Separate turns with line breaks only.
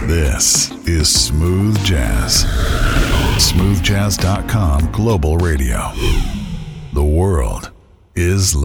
This is Smooth Jazz. Smoothjazz.com Global Radio. The world is